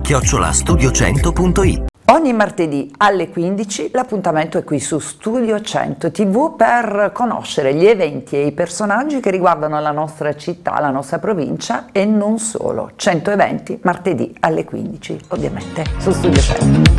studio100.it. Ogni martedì alle 15 l'appuntamento è qui su Studio 100 TV per conoscere gli eventi e i personaggi che riguardano la nostra città, la nostra provincia e non solo. 100 eventi martedì alle 15, ovviamente su Studio 100.